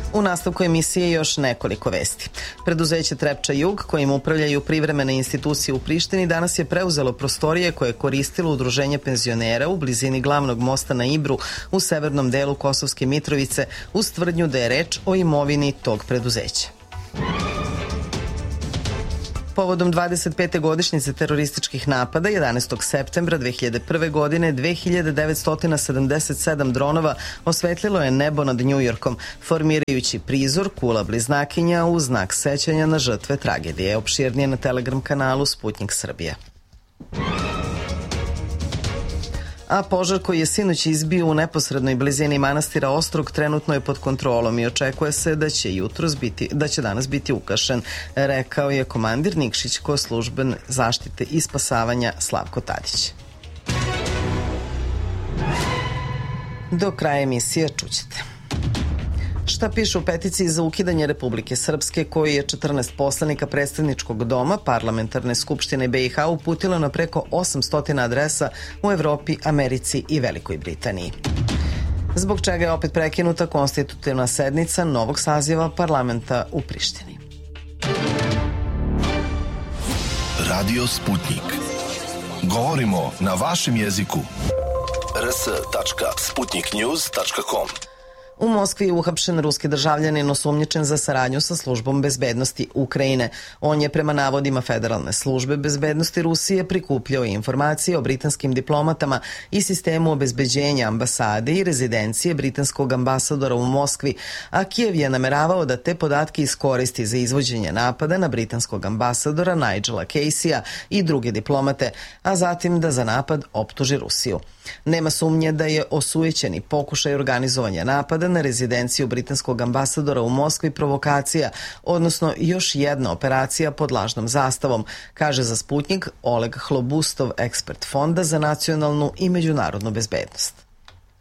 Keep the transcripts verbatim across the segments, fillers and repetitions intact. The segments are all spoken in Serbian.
U nastavku emisije još nekoliko vesti. Preduzeće Trepča Jug, kojim upravljaju privremene institucije u Prištini, danas je preuzelo prostorije koje je koristilo udruženje penzionera u blizini glavnog mosta na Ibru u severnom delu Kosovske Mitrovice, uz tvrdnju da je reč o imovini tog preduzeća. Povodom dvadeset pete godišnjice terorističkih napada jedanaestog septembra dve hiljade prve. godine dve hiljade devetsto sedamdeset sedam dronova osvetlilo je nebo nad Njujorkom, formirajući prizor kula bliznakinja u znak sećanja na žrtve tragedije. Opširnije na Telegram kanalu Sputnik Srbija. A požar koji je sinoć izbio u neposrednoj blizini manastira Ostrog trenutno je pod kontrolom i očekuje se da će jutros biti, da će danas biti ugašen, rekao je komandir Nikšićko služben zaštite i spasavanja Slavko Tadić. Do kraja emisije čućete. Šta piše u peticiji za ukidanje Republike Srpske, koju je četrnaest poslanika predstavničkog doma Parlamentarne skupštine B i H uputilo na preko osamsto adresa u Evropi, Americi i Velikoj Britaniji. Zbog čega je opet prekinuta konstitutivna sednica novog saziva parlamenta u Prištini. Radio Sputnik. Govorimo na vašem jeziku. r s tačka sputnik news tačka com. U Moskvi je uhapšen ruski državljanin osumnjičen za saradnju sa službom bezbednosti Ukrajine. On je prema navodima Federalne službe bezbednosti Rusije prikupljao informacije o britanskim diplomatama i sistemu obezbeđenja ambasade i rezidencije britanskog ambasadora u Moskvi, a Kijev je nameravao da te podatke iskoristi za izvođenje napada na britanskog ambasadora Nigela Caseya i druge diplomate, a zatim da za napad optuži Rusiju. Nema sumnje da je osujećeni pokušaj organizovanja napada na rezidenciju britanskog ambasadora u Moskvi provokacija, odnosno još jedna operacija pod lažnom zastavom, kaže za Sputnik Oleg Hlobustov, ekspert Fonda za nacionalnu i međunarodnu bezbednost.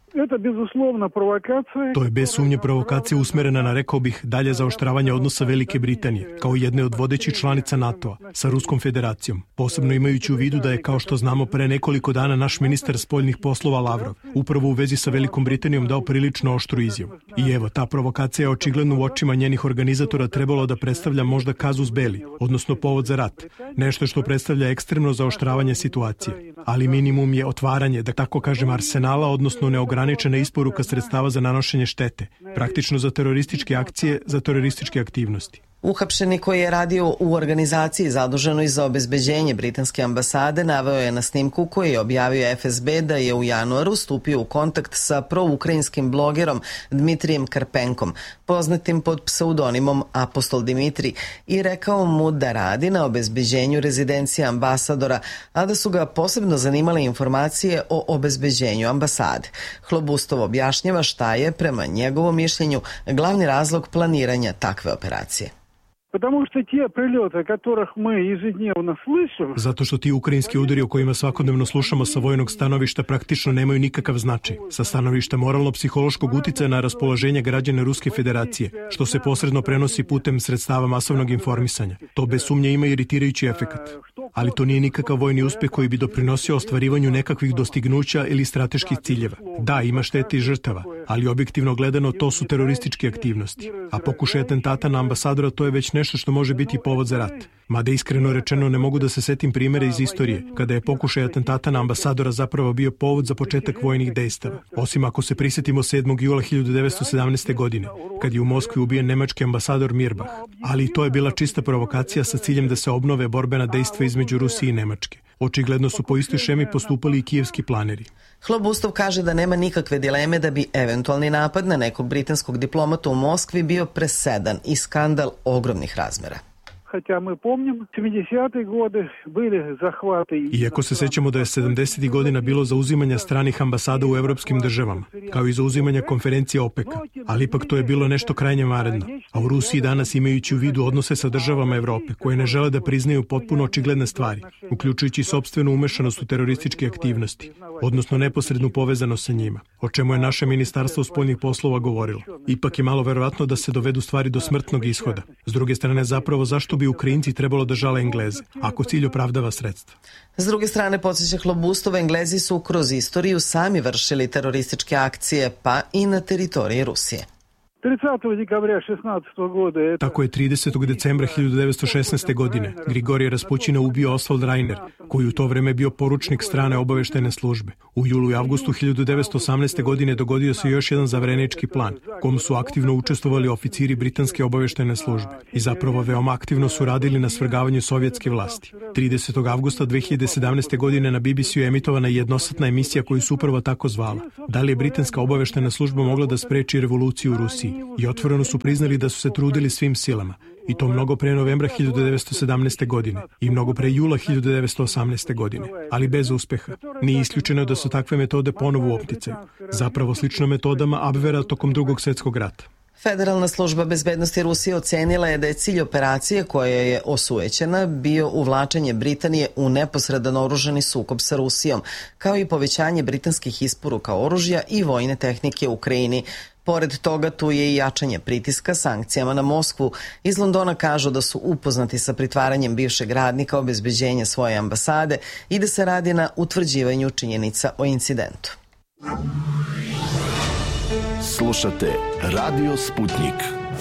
To je bez sumnje provokacija usmerena na, rekao bih, dalje zaoštravanje odnosa Velike Britanije, kao jedne od vodećih članica NATO-a, sa Ruskom federacijom, posebno imajući u vidu da je, kao što znamo, pre nekoliko dana naš ministar spoljnih poslova Lavrov, upravo u vezi sa Velikom Britanijom dao prilično oštru izjavu. I evo, ta provokacija je očigledno u očima njenih organizatora trebalo da predstavlja možda kazus belli, odnosno povod za rat, nešto što predstavlja ekstremno zaoštravanje situacije. Ali minimum je otvaranje, da tako kažem, arsenala, odnosno neograničenja ograničena isporuka sredstava za nanošenje štete, praktično za terorističke akcije, za terorističke aktivnosti. Uhapšeni koji je radio u organizaciji zaduženoj za obezbeđenje britanske ambasade naveo je na snimku koji je objavio F S B da je u januaru stupio u kontakt sa proukrajinskim blogerom Dmitrijem Karpenkom, poznatim pod pseudonimom Apostol Dimitri, i rekao mu da radi na obezbeđenju rezidencije ambasadora, a da su ga posebno zanimale informacije o obezbeđenju ambasade. Hlobustov objašnjava šta je, prema njegovom mišljenju, glavni razlog planiranja takve operacije. Zato što ti ukrajinski udari o kojima svakodnevno slušamo sa vojnog stanovišta praktično nemaju nikakav značaj. Sa stanovišta moralno-psihološkog uticaja na raspoloženje građana Ruske federacije, što se posredno prenosi putem sredstava masovnog informisanja. To bez sumnje ima iritirajući efekat. Ali to nije nikakav vojni uspeh koji bi doprinosio ostvarivanju nekakvih dostignuća ili strateških ciljeva. Da, ima štete i žrtava, ali objektivno gledano to su terorističke aktivnosti. A pokušaj atentata na ambasadora to je već nešto što može biti povod za rat. Mada iskreno rečeno ne mogu da se setim primere iz istorije, kada je pokušaj atentata na ambasadora zapravo bio povod za početak vojnih dejstava. Osim ako se prisjetimo sedmog jula hiljadu devetsto sedamnaeste. godine, kad je u Moskvi ubijen nemački ambasador Mirbach. Ali to je bila čista provokacija sa ciljem da se obnove borbena dejstva između Rusije i Nemačke. Očigledno su po istoj šemi postupali i kijevski planeri. Hlobustov kaže da nema nikakve dileme da bi eventualni napad na nekog britanskog diplomata u Moskvi bio presedan i skandal ogromnih razmera. Iako se sećamo da je sedamdesetih godina bilo zauzimanja stranih ambasada u evropskim državama, kao i zauzimanja konferencije OPEC-a, ali ipak to je bilo nešto krajnje vanredno. A u Rusiji danas, imajući u vidu odnose sa državama Evrope, koje ne žele da priznaju potpuno očigledne stvari, uključujući sopstvenu umešanost u terorističke aktivnosti, odnosno neposrednu povezanost sa njima, o čemu je naše ministarstvo spoljnih poslova govorilo. Ipak je malo verovatno da se dovedu stvari do smrtnog ishoda. S druge strane, zapravo zašto bi Ukrajinci trebalo da žale Engleze, ako cilj opravdava sredstva? S druge strane, podsjeća Hlobustov, Englezi su kroz istoriju sami vršili terorističke akcije, pa i na teritoriji Rusije. Tako je tridesetog decembra hiljadu devetsto šesnaeste. godine Grigorije Raspućina ubio Osvald Reiner, koji u to vreme bio poručnik strane obaveštajne službe. U julu i avgustu hiljadu devetsto osamnaeste. godine dogodio se još jedan zaverenički plan, kom su aktivno učestvovali oficiri britanske obaveštajne službe i zapravo veoma aktivno su radili na svrgavanju sovjetske vlasti. tridesetog avgusta dve hiljade sedamnaeste. godine na B B C-u je emitovana jednosatna emisija koju su upravo tako zvala. Da li je britanska obaveštajna služba mogla da spreči revoluciju u Rusiji? I otvoreno su priznali da su se trudili svim silama. I to mnogo pre novembra hiljadu devetsto sedamnaeste. godine i mnogo pre jula hiljadu devetsto osamnaeste. godine, ali bez uspeha. Nije isključeno da su takve metode ponovo u opticaju, zapravo slično metodama Abvera tokom drugog svjetskog rata. Federalna služba bezbednosti Rusije ocenila je da je cilj operacije koja je osujećena bio uvlačenje Britanije u neposredan oružani sukob sa Rusijom, kao i povećanje britanskih isporuka oružja i vojne tehnike u Ukrajini. Pored toga, tu je i jačanje pritiska sankcijama na Moskvu. Iz Londona kažu da su upoznati sa pritvaranjem bivšeg radnika obezbeđenja svoje ambasade i da se radi na utvrđivanju činjenica o incidentu. Slušate Radio Sputnik.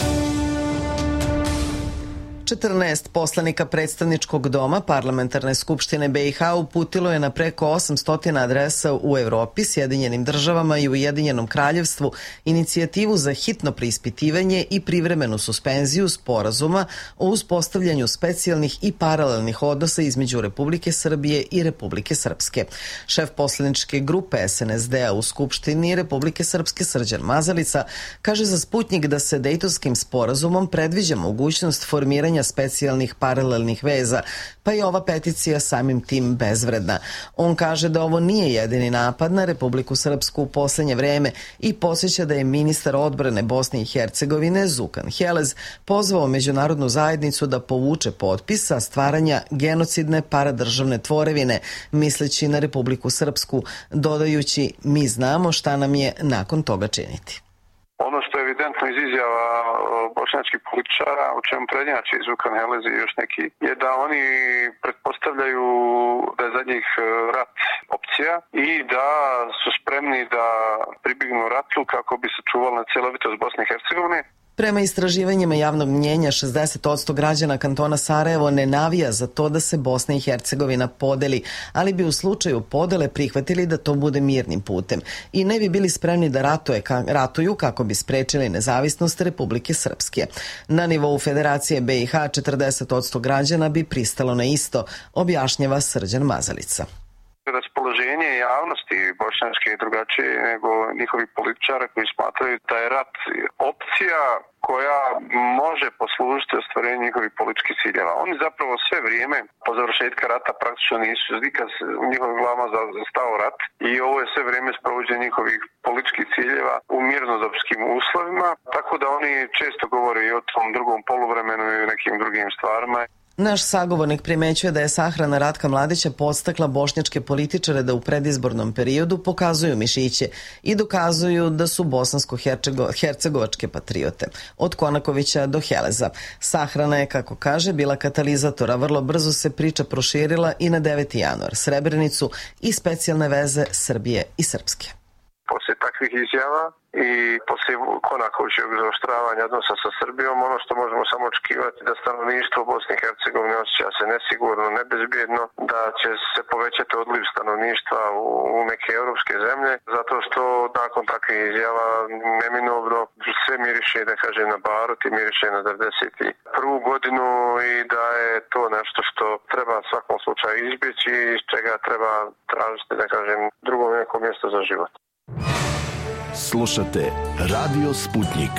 četrnaest poslanika predstavničkog doma Parlamentarne skupštine B i H uputilo je na preko osamsto adresa u Evropi, Sjedinjenim državama i Ujedinjenom kraljevstvu inicijativu za hitno preispitivanje i privremenu suspenziju sporazuma o uspostavljanju specijalnih i paralelnih odnosa između Republike Srbije i Republike Srpske. Šef poslaničke grupe S N S D-a u Skupštini Republike Srpske Srđan Mazalica kaže za Sputnik da se Dejtonskim sporazumom predviđa mogućnost formiranja specijalnih paralelnih veza, pa je ova peticija samim tim bezvredna. On kaže da ovo nije jedini napad na Republiku Srpsku u poslednje vreme i podsjeća da je ministar odbrane Bosne i Hercegovine Zukan Helez pozvao međunarodnu zajednicu da povuče potpis sa stvaranja genocidne paradržavne tvorevine, misleći na Republiku Srpsku, dodajući mi znamo šta nam je nakon toga činiti. Ono što je evidentno iz izjava bošnjačkih političara, o čemu prednjači Zukan Helez i još neki, je da oni pretpostavljaju da je za njih rat opcija i da su spremni da pribignu ratu kako bi se čuvala cjelovitost Bosne i Hercegovine. Prema istraživanjima javnog mnjenja, šezdeset posto građana kantona Sarajevo ne navija za to da se Bosna i Hercegovina podeli, ali bi u slučaju podele prihvatili da to bude mirnim putem i ne bi bili spremni da ratuje, ka, ratuju kako bi sprečili nezavisnost Republike Srpske. Na nivou Federacije B i H četrdeset posto građana bi pristalo na isto, objašnjava Srđan Mazalica. Raspoloženje javnosti bošnjačke je drugačije nego njihovi političara koji smatraju da je rat opcija koja može poslužiti ostvarenju njihovih političkih ciljeva. Oni zapravo sve vrijeme po završetka rata praktično nisu nikad u njihovim glavama zastao rat i ovo je sve vrijeme sprovođenje njihovih političkih ciljeva u mirnodopskim uslovima, tako da oni često govore i o tom drugom poluvremenu i o nekim drugim stvarima. Naš sagovornik primećuje da je sahrana Ratka Mladića podstakla bošnjačke političare da u predizbornom periodu pokazuju mišiće i dokazuju da su bosansko-hercegovačke patriote. Od Konakovića do Heleza. Sahrana je, kako kaže, bila katalizatora. Vrlo brzo se priča proširila i na deveti januar, Srebrenicu i specijalne veze Srbije i Srpske. Poslije takvih izjava i poslije Konakovićevog zaoštravanja odnosa sa Srbijom, ono što možemo samo očekivati da stanovništvo Bosne i Hercegovine osjeća se nesigurno, nebezbjedno, da će se povećati odliv stanovništva u neke europske zemlje, zato što nakon takvih izjava neminovno sve miriše, da kažem, na Barut i miriše na devedeset prvu godinu i da je to nešto što treba u svakom slučaju izbjeći i iz čega treba tražiti, da kažem, drugo neko mjesto za život. Slušate Radio Sputnik.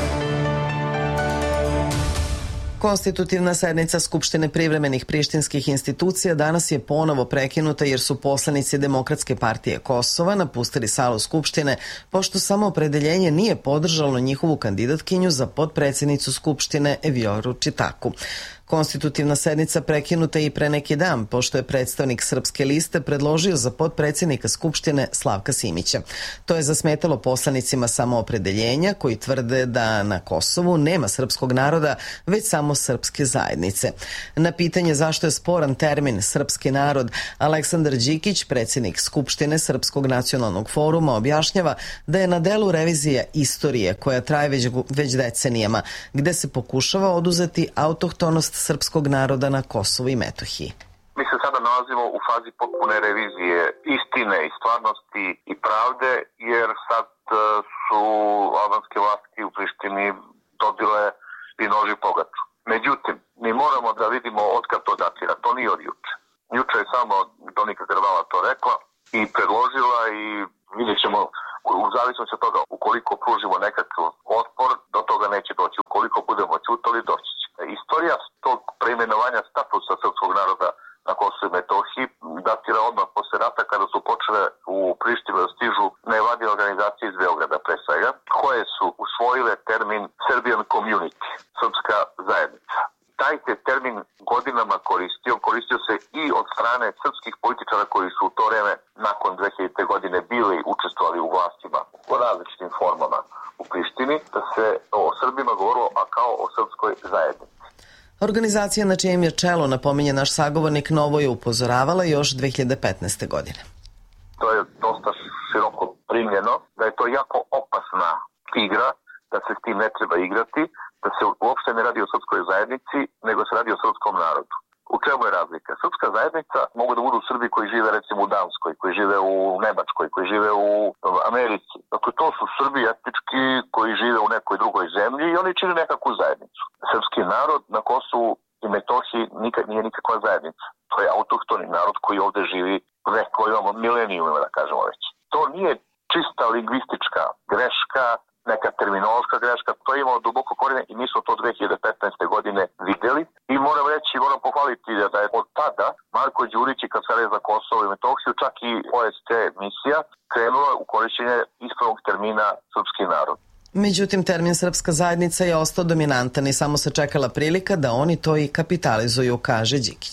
Konstitutivna sednica Skupštine privremenih prištinskih institucija danas je ponovo prekinuta jer su poslanici Demokratske partije Kosova napustili salu Skupštine pošto samoopredeljenje nije podržalo njihovu kandidatkinju za potpredsjednicu Skupštine Vjoru Čitaku. Konstitutivna sednica prekinuta i pre neki dan, pošto je predstavnik Srpske liste predložio za potpredsjednika Skupštine Slavka Simića. To je zasmetalo poslanicima Samoopredeljenja koji tvrde da na Kosovu nema srpskog naroda, već samo srpske zajednice. Na pitanje zašto je sporan termin srpski narod, Aleksandar Đikić, predsjednik Skupštine Srpskog nacionalnog foruma, objašnjava da je na delu revizija istorije koja traje već, već decenijama, gde se pokušava oduzeti autohtonost srpskog naroda na Kosovu i Metohiji. Mi se sada nalazimo u fazi potpune revizije istine i stvarnosti i pravde, jer sad su albanske vlasti u Prištini dobile i noži pogaču. Međutim, mi moramo da vidimo od kad to datira. To nije od juče. Juče je samo Donika Grvala to rekla i predložila i vidjet ćemo u zavisnosti od toga ukoliko pružimo nekakav otpor, do toga neće doći. Ukoliko budemo ćutali, doći će. Istorija tog preimenovanja statusa srpskog naroda na Kosovu i Metohiji datira odmah posle rata kada su počele u Prištinu da stižu nevladine organizacije iz Beograda pre svega, koje su usvojile termin Serbian Community, srpska zajednica. Taj se termin godinama koristio, koristio se i od strane srpskih političara koji su u to vreme nakon dve hiljadite. godine bili učestvovali u vlastima u različitim formama u Prištini, da se o Srbima govorilo, a kao o srpskoj zajednici. Organizacija na čijem je čelo, napominje naš sagovornik, Novo je upozoravala još dve hiljade petnaeste. godine. To je dosta široko primljeno, da je to jako opasna igra, da se s tim ne treba igrati, da se uopšte ne radi o srpskoj zajednici, nego se radi o srpskom narodu. U čemu je razlika? Srpska zajednica mogu da budu Srbi koji žive recimo u Danskoj, koji žive u Nemačkoj, koji žive u Americi. Dakle, to su Srbi etnički koji žive u nekoj drugoj zemlji i oni čine nekakvu zajednicu. Srpski narod na Kosovu i Metohiji nikad nije nikakva zajednica. To je autohtoni narod koji ovde živi vekovima, milenijumima, da kažemo već. To nije čista lingvistička greška, neka terminološka greška, to je imalo duboko korijene i mi smo to dve hiljade petnaeste. godine videli i moram reći, moram pohvaliti da je od tada Marko Đurić i Kancelarija za Kosovo i Metohiju, čak i O S C misija, krenula u korišćenje ispravnog termina srpski narod. Međutim, termin srpska zajednica je ostao dominantan i samo se čekala prilika da oni to i kapitalizuju, kaže Đikić.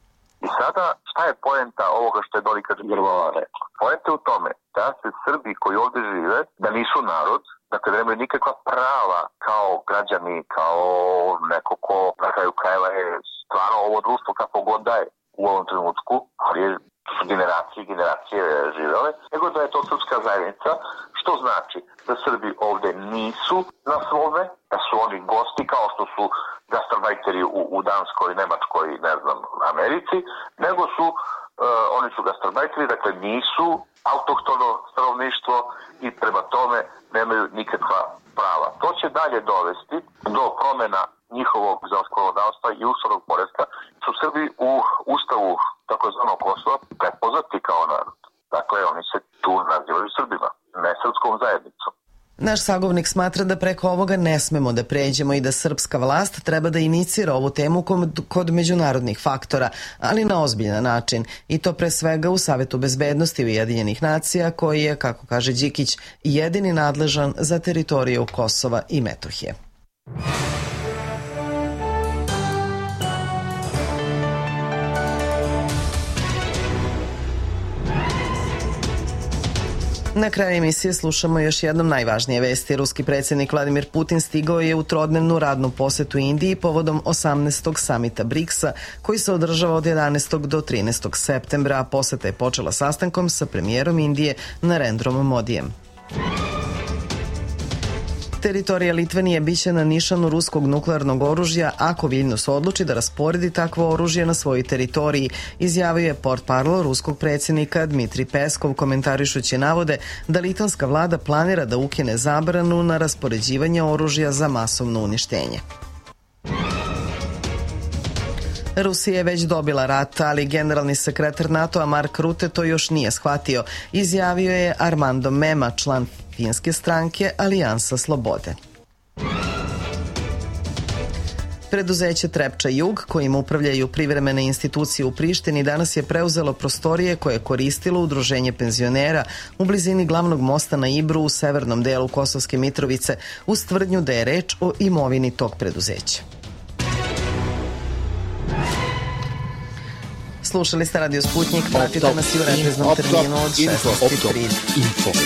I sada, šta je poenta ovoga što je Donika Grvala rekla? Poenta je u tome da se Srbi koji ovde žive, da nisu narod, dakle da nemaju nikakva prava kao građani, kao neko ko na kraju krajeva je stvarno ovo društvo kako god da je u ovom trenutku, ali je, to su generacije i generacije živele, nego da je to srpska zajednica, što znači da Srbi ovde nisu na svome, da su oni gosti kao što su gastarbajteri u, u Danskoj, Nemačkoj, ne znam, Americi, nego su, uh, oni su gastarbajteri, dakle nisu autohtono stanovništvo i prema tome nemaju nikakva prava. To će dalje dovesti do promjena njihovog zakonodavstva i ustavnog poretka, su Srbi u ustavu takozvanog Kosova prepoznati kao narod. Dakle, oni se tu nazivaju Srbima, ne srpskom zajednicom. Naš sagovornik smatra da preko ovoga ne smemo da pređemo i da srpska vlast treba da inicira ovu temu kod međunarodnih faktora, ali na ozbiljan način, i to pre svega u Savetu bezbednosti Ujedinjenih nacija, koji je, kako kaže Đikić, jedini nadležan za teritoriju Kosova i Metohije. Na kraju emisije slušamo još jednom najvažnije vesti. Ruski predsjednik Vladimir Putin stigao je u trodnevnu radnu posetu Indiji povodom osamnaestog samita briksa koji se održava od jedanaestog do trinaestog septembra, a poseta je počela sastankom sa premijerom Indije Narendrom Modijem. Teritorija Litvanije biće na nišanu ruskog nuklearnog oružja ako Viljnus odluči da rasporedi takvo oružje na svojoj teritoriji, izjavio je portparol ruskog predsjednika Dmitri Peskov, komentarišući navode da litvanska vlada planira da ukine zabranu na raspoređivanje oružja za masovno uništenje. Rusija je već dobila rat, ali generalni sekretar NATO-a Mark Rutte to još nije shvatio, izjavio je Armando Mema, član finske stranke Alijansa slobode. Preduzeće Trepča Jug, kojim upravljaju privremene institucije u Prištini, danas je preuzelo prostorije koje je koristilo udruženje penzionera u blizini glavnog mosta na Ibru u severnom delu Kosovske Mitrovice, uz tvrdnju da je reč o imovini tog preduzeća. Slušali ste Radio Sputnik, pratite nas i u repriznom terminu od šesnaest i trideset.